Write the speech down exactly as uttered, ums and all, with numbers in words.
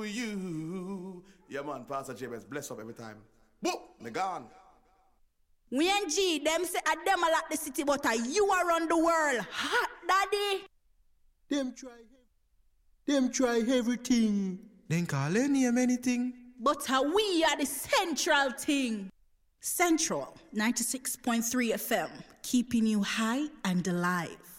You, yeah man, Pastor James, bless up every time. Boop, me gone. We and G, them say a them a like the city, but a you around the world. Hot daddy. Them try, them try everything. Then call any name anything. But a we are the central thing. Central ninety-six point three F M, keeping you high and alive.